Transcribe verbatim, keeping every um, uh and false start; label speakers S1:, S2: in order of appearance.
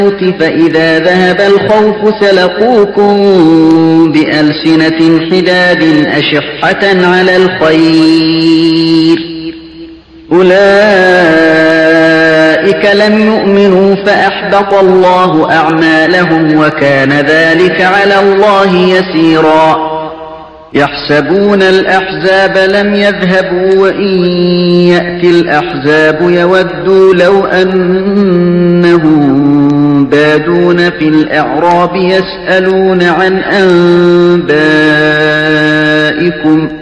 S1: فإذا ذهب الخوف سلقوكم بألسنة حداد أشحة على الخير أولئك لم يؤمنوا فأحبط الله أعمالهم وكان ذلك على الله يسيرا يحسبون الأحزاب لم يذهبوا وإن يأتي الأحزاب يودوا لو أنهم بادون في الأعراب يسألون عن أنبائكم